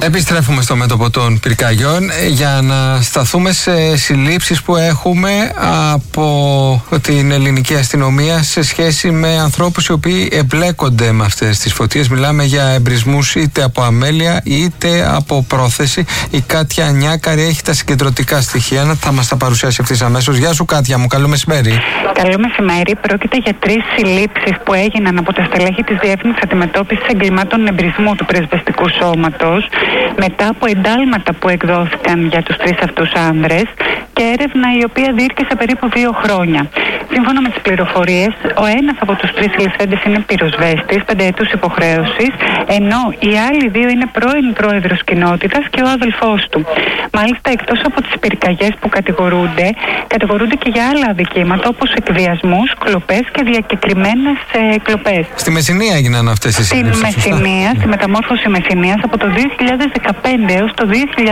Επιστρέφουμε στο μέτωπο των πυρκαγιών για να σταθούμε σε συλλήψεις που έχουμε από την ελληνική αστυνομία σε σχέση με ανθρώπους οι οποίοι εμπλέκονται με αυτές τις φωτίες. Μιλάμε για εμπρισμούς είτε από αμέλεια είτε από πρόθεση. Η Κάτια Νιάκαρη έχει τα συγκεντρωτικά στοιχεία. Θα μας τα παρουσιάσει ευθύς αμέσως. Γεια σου Κάτια μου, καλό μεσημέρι. Καλό μεσημέρι. Πρόκειται για 3 συλλήψεις που έγιναν από τα στελέχη της Διεύθυνσης Αντιμετώπισης Εγκλημάτων Εμπρισμού του Πρεσβευτικού Σώματος μετά από εντάλματα που εκδόθηκαν για τους 3 αυτούς άνδρες και έρευνα η οποία διήρκεσε περίπου 2 χρόνια. Σύμφωνα με τις πληροφορίες, ο ένας από τους 3 συλληφθέντες είναι πυροσβέστης 5 ετούς υποχρέωσης, ενώ οι άλλοι 2 είναι πρώην πρόεδρος κοινότητας και ο αδελφός του. Μάλιστα, εκτός από τις πυρκαγιές που κατηγορούνται και για άλλα αδικήματα όπως εκβιασμούς, κλοπές και διακεκριμένες κλοπές. Στη Μεσσηνία έγιναν αυτές οι συλλήψεις. Στη Μεσσηνία, στη μεταμόρφωση Μεσσηνίας, από το 2015 έως το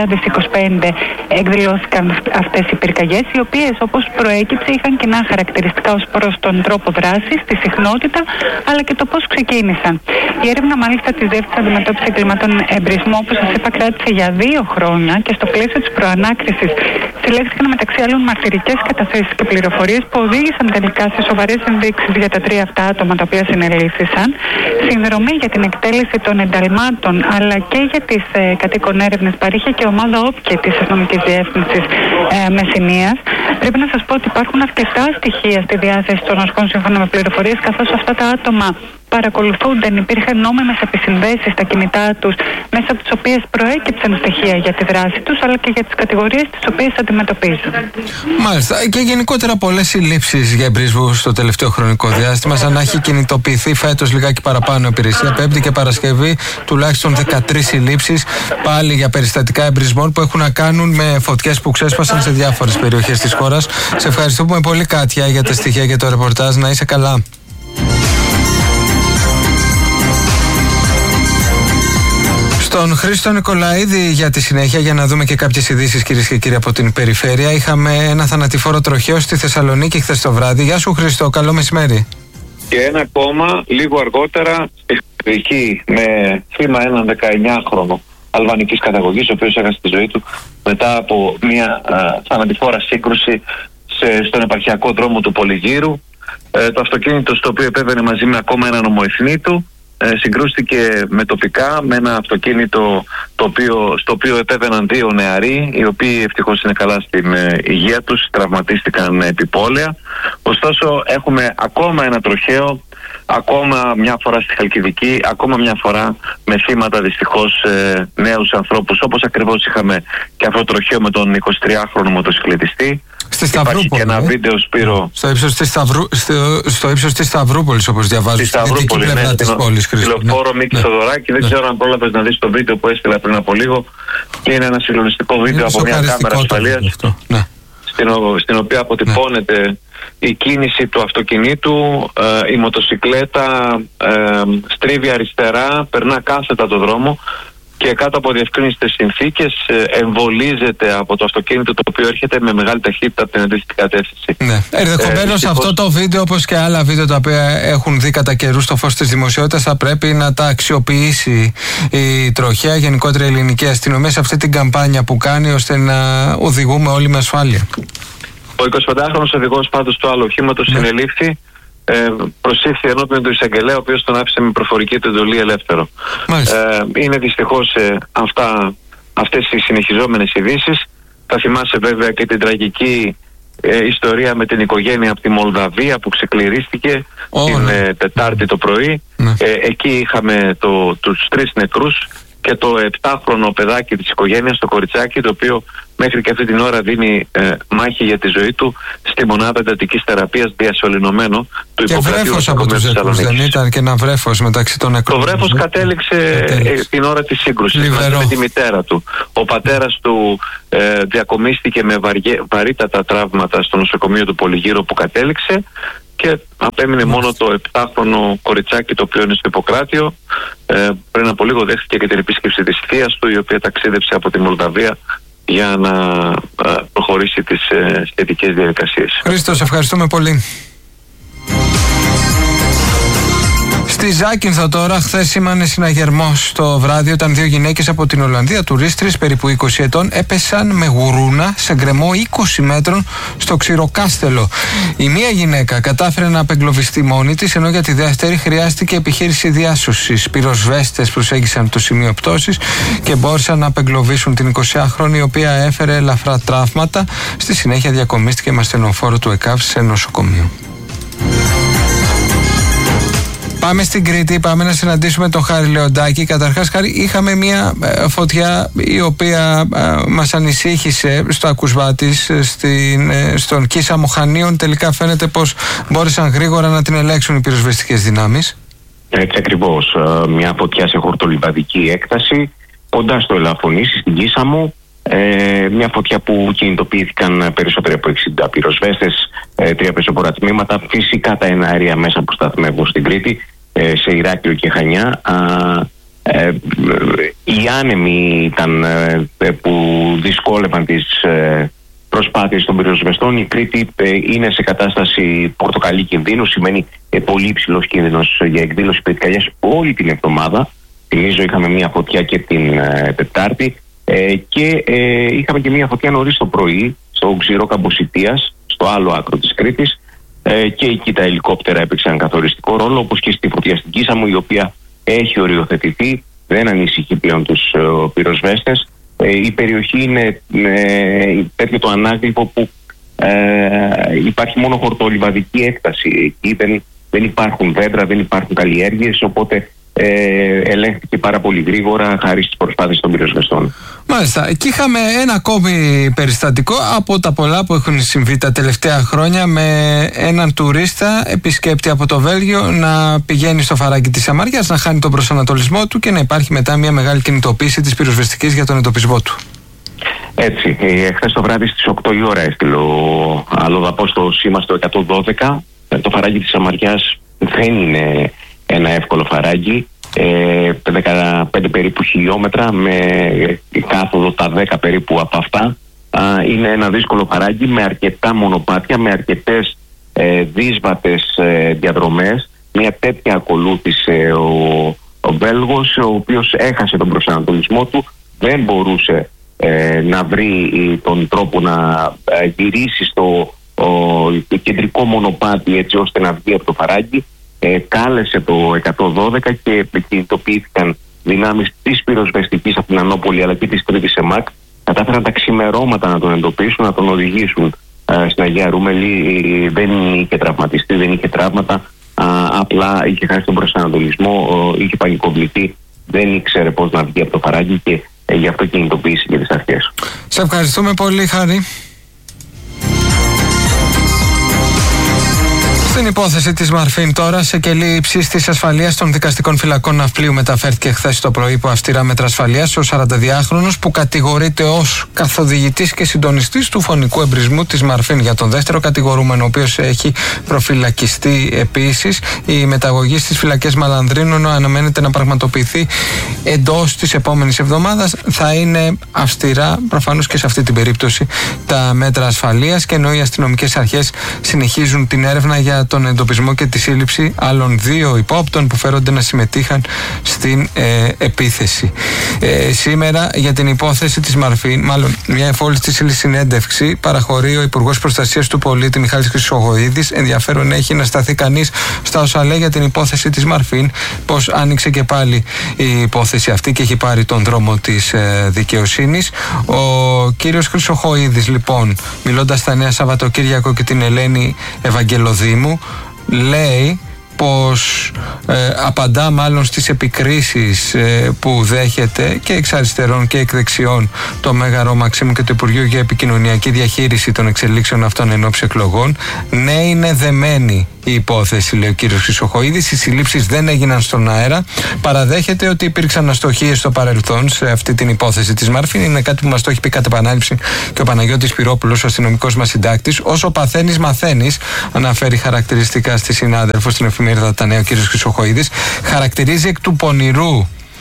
2025 εκδηλώθηκαν αυτές οι πυρκαγιές, οι οποίες, όπως προέκυψε, είχαν κοινά χαρακτηριστικά ως προς τον τρόπο δράσης, τη συχνότητα αλλά και το πώς ξεκίνησαν. Η έρευνα, μάλιστα, της Διεύθυνσης Αντιμετώπισης Εγκλημάτων Εμπρισμού, όπως σας είπα, κράτησε για 2 χρόνια και στο πλαίσιο της προανάκρισης συλλέχθηκαν μεταξύ άλλων μαρτυρικές καταθέσεις και πληροφορίες που οδήγησαν τελικά σε σοβαρές ενδείξεις για τα 3 αυτά άτομα τα οποία συνελήφθησαν, συνδρομή για την εκτέλεση των ενταλμάτων αλλά και για τις κατοίκον έρευνες παρήχε και ομάδα όπκε της Αστυνομικής Διεύθυνσης Μεσσηνίας. Πρέπει να σας πω ότι υπάρχουν αρκετά στοιχεία στη διάθεση των ασκών σύμφωνα με πληροφορίες, καθώς αυτά τα άτομα παρακολουθούνται, υπήρχαν νόμιμες επισυνδέσεις στα κινητά τους, μέσα από τις οποίες προέκυψαν στοιχεία για τη δράση τους, αλλά και για τις κατηγορίες τις οποίες αντιμετωπίζουν. Μάλιστα. Και γενικότερα πολλές συλλήψεις για εμπρισμούς στο τελευταίο χρονικό διάστημα, σαν να έχει κινητοποιηθεί φέτος λιγάκι παραπάνω υπηρεσία. Πέμπτη και Παρασκευή τουλάχιστον 13 συλλήψεις, πάλι για περιστατικά εμπρισμών που έχουν να κάνουν με φωτιές που ξέσπασαν σε διάφορες περιοχές της χώρας. Σε ευχαριστούμε πολύ Κάτια για τα στοιχεία και το ρεπορτάζ. Να είσαι καλά. Στον Χρήστο Νικολαίδη για τη συνέχεια, για να δούμε και κάποιες ειδήσεις, κυρίες και κύριοι, από την περιφέρεια. Είχαμε ένα θανατηφόρο τροχαίο στη Θεσσαλονίκη χθες το βράδυ. Γεια σου Χρήστο, καλό μεσημέρι. Και ένα ακόμα λίγο αργότερα εκεί με θύμα έναν 19χρονο αλβανικής καταγωγής, ο οποίος έχασε τη ζωή του μετά από μια θανατηφόρα σύγκρουση στον επαρχιακό δρόμο του Πολυγύρου. Το αυτοκίνητο στο οποίο επέβαινε μαζί με ακόμα έναν ομοεθνή του συγκρούστηκε με τοπικά, με ένα αυτοκίνητο στο οποίο επέβαιναν 2 νεαροί, οι οποίοι ευτυχώς είναι καλά στην υγεία τους, τραυματίστηκαν επιπόλαια. Ωστόσο έχουμε ακόμα ένα τροχαίο, ακόμα μια φορά στη Χαλκιδική, ακόμα μια φορά με θύματα δυστυχώς νέους ανθρώπους, όπως ακριβώς είχαμε και αυτό το τροχαίο με τον 23χρονο μοτοσυκλετιστή. Υπάρχει και ένα βίντεο, Σπύρο. Στο ύψος της Σταυρούπολης, όπως διαβάζω. Στη Σταυρούπολη, Λεωφόρο Μίκη Θοδωράκη. Δεν ξέρω αν πρόλαβες να δεις το βίντεο που έστειλα πριν από λίγο. Και είναι ένα συγκλονιστικό βίντεο από μια κάμερα ασφαλείας, στην οποία αποτυπώνεται η κίνηση του αυτοκινήτου. Η μοτοσικλέτα στρίβει αριστερά, περνά κάθετα το δρόμο και κάτω από διευκρίνιστες συνθήκες εμβολίζεται από το αυτοκίνητο, το οποίο έρχεται με μεγάλη ταχύτητα από την αντίστοιχη κατεύθυνση. Ναι. Ενδεχομένως αυτό το βίντεο, όπως και άλλα βίντεο τα οποία έχουν δει κατά καιρούς στο φως της δημοσιότητας, θα πρέπει να τα αξιοποιήσει η τροχαία, γενικότερα η ελληνική αστυνομία, σε αυτή την καμπάνια που κάνει, ώστε να οδηγούμε όλοι με ασφάλεια. Ο 25χρονος οδηγός πάντως του άλλου οχήματος συνελήφθη. Προσήφθη ενώπιον του εισαγγελέα, ο οποίος τον άφησε με προφορική του εντολή ελεύθερο. Είναι δυστυχώς αυτές οι συνεχιζόμενες ειδήσεις. Θα θυμάσαι βέβαια και την τραγική ιστορία με την οικογένεια από τη Μολδαβία που ξεκληρίστηκε την Τετάρτη το πρωί. Εκεί είχαμε τους 3 νεκρούς και το 7χρονο παιδάκι της οικογένειας, το κοριτσάκι, το οποίο μέχρι και αυτή την ώρα δίνει μάχη για τη ζωή του στη μονάδα εντατικής θεραπείας, διασωληνωμένο του υποκρατείου. Και βρέφος από τους νεκρούς, δεν ήταν και ένα βρέφος μεταξύ των νεκρών? Το βρέφος κατέληξε την ώρα της σύγκρουσης με τη μητέρα του. Ο πατέρας του διακομίστηκε με βαρύτατα τραύματα στο νοσοκομείο του Πολυγύρου που κατέληξε, και απέμεινε μόνο το 7χρονο κοριτσάκι, το οποίο είναι στο Ιπποκράτιο. Πριν από λίγο δέχτηκε και την επίσκεψη της θείας του, η οποία ταξίδεψε από τη Μολδαβία για να προχωρήσει τις σχετικές διαδικασίες. Χρήστο, ευχαριστούμε πολύ. Στη Ζάκυνθο τώρα, χθες σήμανε συναγερμός το βράδυ όταν δύο γυναίκες από την Ολλανδία, τουρίστρες περίπου 20 ετών, έπεσαν με γουρούνα σε γκρεμό 20 μέτρων στο Ξηροκάστελο. Η μία γυναίκα κατάφερε να απεγκλωβιστεί μόνη της, ενώ για τη δεύτερη χρειάστηκε επιχείρηση διάσωσης. Πυροσβέστες προσέγγισαν το σημείο πτώσης και μπόρεσαν να απεγκλωβίσουν την 20χρονη, η οποία έφερε ελαφρά τραύματα. Στη συνέχεια διακομίστηκε με ασθενοφόρο του ΕΚΑΒ σε νοσοκομείο. Πάμε στην Κρήτη, πάμε να συναντήσουμε τον Χάρη Λεοντάκη. Καταρχάς, Χάρη, είχαμε μια φωτιά η οποία μας ανησύχησε στο ακουσβά της, στον Κίσαμο Χανίων. Τελικά φαίνεται πως μπόρεσαν γρήγορα να την ελέγξουν οι πυροσβεστικές δυνάμεις. Έτσι ακριβώς. Μια φωτιά σε χορτολιβαδική έκταση, κοντά στο Ελαφωνήσι, στην Κίσαμο. Μια φωτιά που κινητοποιήθηκαν περισσότεροι από 60 πυροσβέστες, 3 πεζοπορά τμήματα, φυσικά τα εναέρια μέσα που σταθμεύουν στην Κρήτη, σε Ηράκλειο και Χανιά. Οι άνεμοι ήταν που δυσκόλευαν τις προσπάθειες των πυροσβεστών. Η Κρήτη είναι σε κατάσταση πορτοκαλί κινδύνου, σημαίνει πολύ υψηλός κίνδυνος για εκδήλωση πυρκαγιάς όλη την εβδομάδα. Θυμίζω, είχαμε μια φωτιά και την Τετάρτη. Και είχαμε και μια φωτιά νωρίς το πρωί στο Ξηρό Καμποσιτίας, στο άλλο άκρο της Κρήτης, και εκεί τα ελικόπτερα έπαιξαν καθοριστικό ρόλο, όπως και στη φωτιά στην Κίσαμο, η οποία έχει οριοθετηθεί, δεν ανησυχεί πλέον τους πυροσβέστες. Η περιοχή είναι τέτοιο το ανάγλυφο που υπάρχει μόνο χορτολιβαδική έκταση. Εκεί δεν υπάρχουν δέντρα, δεν υπάρχουν καλλιέργειες, οπότε ελέγχθηκε πάρα πολύ γρήγορα χάρη στις προσπάθειες των πυροσβεστών. Μάλιστα. Εκεί είχαμε ένα ακόμη περιστατικό από τα πολλά που έχουν συμβεί τα τελευταία χρόνια, με έναν τουρίστα επισκέπτη από το Βέλγιο να πηγαίνει στο φαράγγι της Σαμαριάς, να χάνει τον προσανατολισμό του και να υπάρχει μετά μια μεγάλη κινητοποίηση της πυροσβεστικής για τον εντοπισμό του. Έτσι, χθες το βράδυ στις 8 η ώρα έστειλε ο αλλοδαπός στο σήμα στο 112. Το φαράγγι της Σαμαριάς δεν είναι ένα εύκολο φαράγγι, 15 περίπου χιλιόμετρα με κάθοδο τα 10 περίπου από αυτά. Είναι ένα δύσκολο φαράγγι με αρκετά μονοπάτια, με αρκετές δύσβατες διαδρομές. Μια τέτοια ακολούθησε ο Βέλγος, ο οποίος έχασε τον προσανατολισμό του, δεν μπορούσε να βρει τον τρόπο να γυρίσει στο κεντρικό μονοπάτι έτσι ώστε να βγει από το φαράγγι. Κάλεσε το 112 και κινητοποιήθηκαν δυνάμεις της πυροσβεστικής από την Ανόπολη αλλά και της Κρήτης ΕΜΑΚ. Κατάφεραν τα ξημερώματα να τον εντοπίσουν, να τον οδηγήσουν στην Αγία Ρούμελη. Δεν είχε τραυματιστεί, δεν είχε τραύματα, απλά είχε χάσει τον προσανατολισμό, είχε πανικοβληθεί, δεν ήξερε πώς να βγει από το φαράγγι και γι' αυτό κινητοποίησε και τις αρχές. Σε ευχαριστούμε πολύ, Χάρη. Στην υπόθεση της Μαρφίν τώρα, σε κελί υψής της ασφαλείας των δικαστικών φυλακών Ναυπλίου μεταφέρθηκε χθες το πρωί υπό αυστηρά μέτρα ασφαλείας ο 42χρονος που κατηγορείται ως καθοδηγητής και συντονιστής του φωνικού εμπρισμού της Μαρφίν. Για τον δεύτερο κατηγορούμενο, ο οποίος έχει προφυλακιστεί επίσης, η μεταγωγή στις φυλακές Μαλανδρίνων αναμένεται να πραγματοποιηθεί εντός της επόμενης εβδομάδας. Θα είναι αυστηρά προφανώς και σε αυτή την περίπτωση τα μέτρα ασφαλείας, και ενώ οι αστυνομικές αρχές συνεχίζουν την έρευνα για τον εντοπισμό και τη σύλληψη άλλων 2 υπόπτων που φέρονται να συμμετείχαν στην επίθεση. Σήμερα για την υπόθεση της Μαρφίν, μάλλον μια εφόλιστη συνέντευξη παραχωρεί ο Υπουργός Προστασίας του Πολίτη Μιχάλης Χρυσοχοΐδης. Ενδιαφέρον έχει να σταθεί κανείς στα όσα λέει για την υπόθεση της Μαρφίν, πως άνοιξε και πάλι η υπόθεση αυτή και έχει πάρει τον δρόμο της δικαιοσύνης. Ο κύριος Χρυσοχοΐδης, λοιπόν, μιλώντας στα Νέα Σαββατοκύριακο και την Ελένη Ευαγγελοδήμου, λέει πως απαντά μάλλον στις επικρίσεις που δέχεται και εξ αριστερών και εκ δεξιών το Μέγαρο Μαξίμου και το Υπουργείο για Επικοινωνιακή Διαχείριση των εξελίξεων αυτών ενόψει εκλογών. Ναι, είναι δεμένη η υπόθεση, λέει ο κύριος Χρυσοχοΐδης. Οι συλλήψεις δεν έγιναν στον αέρα. Παραδέχεται ότι υπήρξαν αστοχίες στο παρελθόν σε αυτή την υπόθεση της Μαρφίν. Είναι κάτι που μας το έχει πει κατ' επανάληψη και ο Παναγιώτης Πυρόπουλος, ο αστυνομικός μας συντάκτης. Όσο παθαίνεις, μαθαίνεις, αναφέρει χαρακτηριστικά στη συνάδελφο στην εφημερίδα Τα Νέα ο κύριος Χρυσοχοΐδης. Χαρακτηρίζει εκ του πονηρού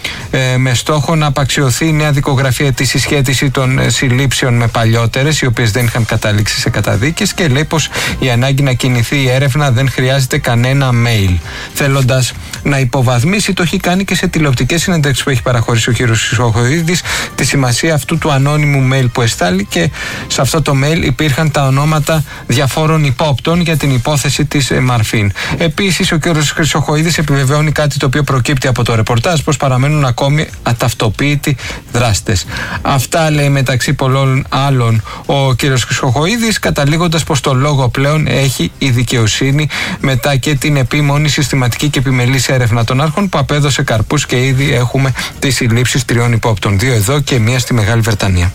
με στόχο να απαξιωθεί η νέα δικογραφία τη συσχέτιση των συλλήψεων με παλιότερες, οι οποίες δεν είχαν καταλήξει σε καταδίκες, και λέει πως η ανάγκη να κινηθεί η έρευνα δεν χρειάζεται κανένα mail. Θέλοντας να υποβαθμίσει, το έχει κάνει και σε τηλεοπτικές συνεντεύξεις που έχει παραχωρήσει ο κύριος Χρυσοχοΐδης, τη σημασία αυτού του ανώνυμου mail που εστάλει, και σε αυτό το mail υπήρχαν τα ονόματα διαφόρων υπόπτων για την υπόθεση της Μαρφίν. Επίσης, ο κύριος Χρυσοχοΐδης επιβεβαιώνει κάτι το οποίο προκύπτει από το ρεπορτάζ, πως παραμένουν ακόμη αταυτοποιητοί δράστες. Αυτά λέει μεταξύ πολλών άλλων ο κύριος Χρυσοχοΐδης, καταλήγοντας πως το λόγο πλέον έχει η δικαιοσύνη μετά και την επίμονη, συστηματική και επιμελής έρευνα των άρχων που απέδωσε καρπούς, και ήδη έχουμε τις συλλήψεις 3 υπόπτων, 2 εδώ και 1 στη Μεγάλη Βρετανία.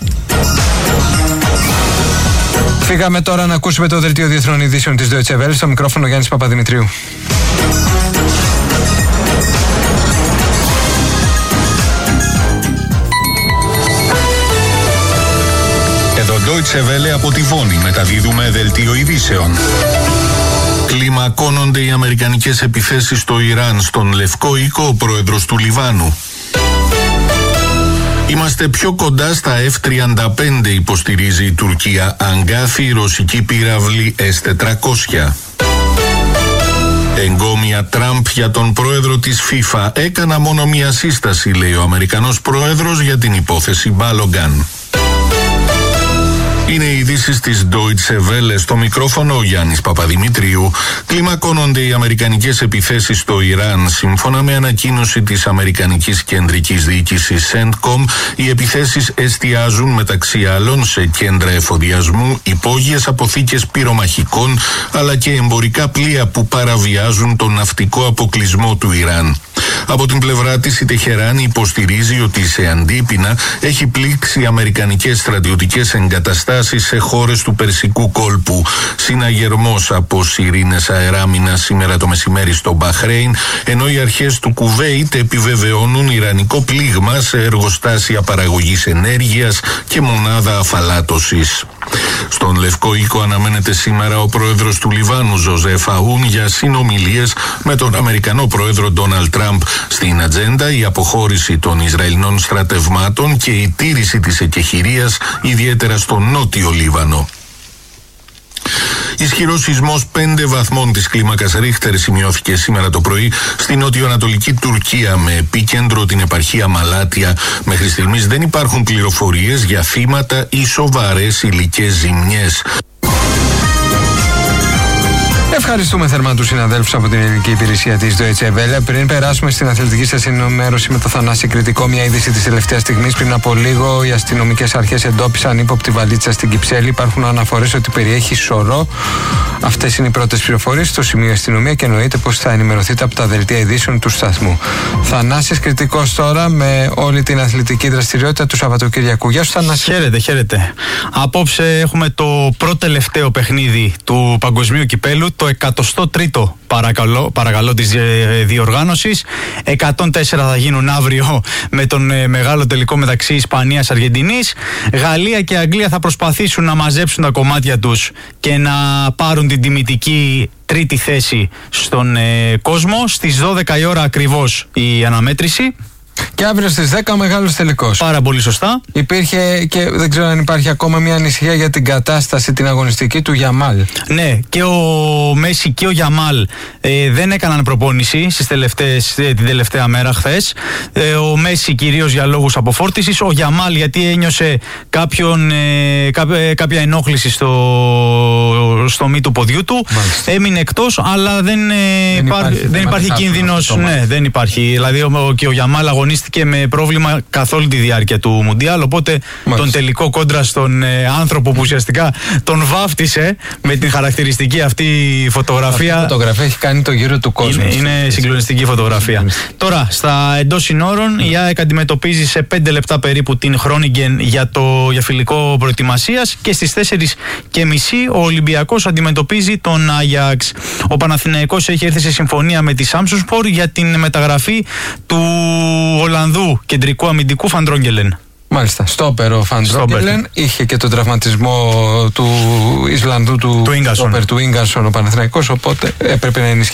Φύγαμε τώρα να ακούσουμε το δελτίο διεθνών ειδήσεων της Deutsche Welle. Στο μικρόφωνο Γιάννης Παπαδημητρίου. Εδώ Deutsche Welle από τη Βόνη μεταδίδουμε δελτίο ειδήσεων. Κλιμακώνονται οι αμερικανικές επιθέσεις στο Ιράν. Στον Λευκό Οίκο ο πρόεδρος του Λιβάνου. Είμαστε πιο κοντά στα F-35, υποστηρίζει η Τουρκία. Αγκάθει η ρωσική πύραυλη S-400. Εγκόμια Τραμπ για τον πρόεδρο της FIFA. Έκανα μόνο μία σύσταση, λέει ο Αμερικανός πρόεδρος, για την υπόθεση Μπάλογκαν. Είναι οι ειδήσεις της Deutsche Welle. Στο μικρόφωνο ο Γιάννης Παπαδημητρίου. Κλιμακώνονται οι αμερικανικές επιθέσεις στο Ιράν. Σύμφωνα με ανακοίνωση της Αμερικανικής Κεντρικής Διοίκησης CENTCOM, οι επιθέσεις εστιάζουν μεταξύ άλλων σε κέντρα εφοδιασμού, υπόγειες αποθήκες πυρομαχικών, αλλά και εμπορικά πλοία που παραβιάζουν τον ναυτικό αποκλεισμό του Ιράν. Από την πλευρά της, η Τεχεράνη υποστηρίζει ότι σε αντίπεινα έχει πλήξει αμερικανικές στρατιωτικές εγκαταστάσεις σε χώρες του Περσικού κόλπου. Συναγερμός από σιρήνες αεράμινας σήμερα το μεσημέρι στο Μπαχρέιν, ενώ οι αρχές του Κουβέιτ επιβεβαιώνουν ιρανικό πλήγμα σε εργοστάσια παραγωγής ενέργειας και μονάδα αφαλάτωσης. Στον Λευκό Οίκο αναμένεται σήμερα ο πρόεδρος του Λιβάνου, Ζωζέφ Αούν, για συνομιλίες με τον Αμερικανό πρόεδρο Ντόναλντ Τραμπ. Στην ατζέντα η αποχώρηση των Ισραηλινών στρατευμάτων και η τήρηση της εκεχηρίας, ιδιαίτερα στο νότιο Λίβανο. Ισχυρός σεισμός 5 βαθμών της κλίμακας Ρίχτερ σημειώθηκε σήμερα το πρωί στην νοτιοανατολική Τουρκία, με επίκεντρο την επαρχία Μαλάτια. Μέχρι στιγμής δεν υπάρχουν πληροφορίες για θύματα ή σοβαρές υλικές ζημιές. Ευχαριστούμε θερμά τους συναδέλφους από την ελληνική υπηρεσία της Deutsche Welle. Πριν περάσουμε στην αθλητική σας ενημέρωση με το Θανάση Κρητικό, μια είδηση της τελευταίας στιγμής. Πριν από λίγο, οι αστυνομικές αρχές εντόπισαν ύποπτη βαλίτσα στην Κυψέλη. Υπάρχουν αναφορές ότι περιέχει σωρό. Αυτές είναι οι πρώτες πληροφορίες στο σημείο αστυνομία και εννοείται πως θα ενημερωθείτε από τα δελτία ειδήσεων του σταθμού. Θανάσης Κρητικός τώρα με όλη την αθλητική δραστηριότητα του Σαββατοκυριακού. Γεια σου, Θανάση. Χαίρετε. Απόψε έχουμε το πρώτο τελευταίο παιχνίδι του Παγκοσμίου Κυπέλου, το 103ο παρακαλώ της διοργάνωσης. 104 θα γίνουν αύριο με τον μεγάλο τελικό μεταξύ Ισπανίας-Αργεντινής. Γαλλία και Αγγλία θα προσπαθήσουν να μαζέψουν τα κομμάτια τους και να πάρουν την τιμητική τρίτη θέση στον κόσμο. Στις 12 η ώρα ακριβώς η αναμέτρηση. Και αύριο στις 10 ο μεγάλος τελικός. Πάρα πολύ σωστά. Υπήρχε και δεν ξέρω αν υπάρχει ακόμα μια ανησυχία για την κατάσταση την αγωνιστική του Γιαμάλ. Ναι, και ο Μέση και ο Γιαμάλ δεν έκαναν προπόνηση την τελευταία μέρα χθες. Ο Μέση κυρίως για λόγους αποφόρτισης. Ο Γιαμάλ γιατί ένιωσε κάποια ενόχληση στο μη του ποδιού του. Μάλιστα. Έμεινε εκτός, αλλά δεν υπάρχει κίνδυνος. Ναι, δεν υπάρχει. Δηλαδή και ο Γιαμάλ αγωνίστηκε με πρόβλημα καθ' όλη τη διάρκεια του Μουντιάλ, οπότε τον τελικό κόντρα στον άνθρωπο που ουσιαστικά τον βάφτισε με την χαρακτηριστική αυτή φωτογραφία. Αυτή η φωτογραφία έχει κάνει το γύρο του κόσμου. Είναι συγκλονιστική φωτογραφία. Τώρα, στα εντός συνόρων, η ΑΕΚ αντιμετωπίζει σε 5 λεπτά περίπου την Χρόνιγκεν για φιλικό προετοιμασίας και στις 4:30 ο Ολυμπιακός αντιμετωπίζει τον Άγιαξ. Ο Παναθηναϊκός έχει έρθει σε συμφωνία με τη Σάμσονσπορ για την μεταγραφή του Ολλανδού κεντρικού αμυντικού Φαντρόγγελεν. Μάλιστα, στόπερ ο Φαντρόγγελεν. Είχε και τον τραυματισμό του Ισλανδού του Ίγκαρσον ο Παναθηναϊκός, οπότε έπρεπε να ενισχύσει